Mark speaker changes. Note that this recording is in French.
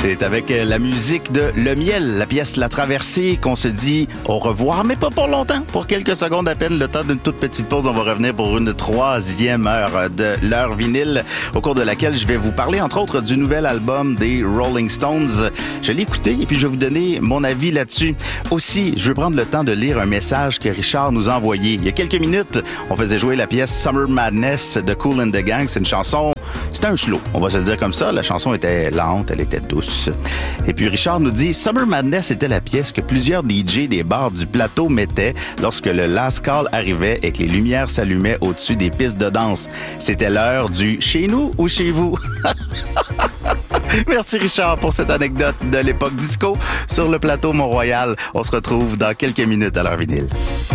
Speaker 1: C'est avec la musique de Le Miel, la pièce La Traversée, qu'on se dit au revoir, mais pas pour longtemps. Pour quelques secondes à peine, le temps d'une toute petite pause. On va revenir pour une troisième heure de l'heure vinyle, au cours de laquelle je vais vous parler, entre autres, du nouvel album des Rolling Stones. Je l'ai écouté et puis je vais vous donner mon avis là-dessus. Aussi, je vais prendre le temps de lire un message que Richard nous a envoyé. Il y a quelques minutes, on faisait jouer la pièce Summer Madness de Kool and the Gang. C'est une chanson... C'était un slow, on va se le dire comme ça. La chanson était lente, elle était douce. Et puis Richard nous dit « Summer Madness était la pièce que plusieurs DJ des bars du plateau mettaient lorsque le last call arrivait et que les lumières s'allumaient au-dessus des pistes de danse. C'était l'heure du « chez nous ou chez vous ». Merci Richard pour cette anecdote de l'époque disco sur le plateau Mont-Royal. On se retrouve dans quelques minutes à l'heure vinyle.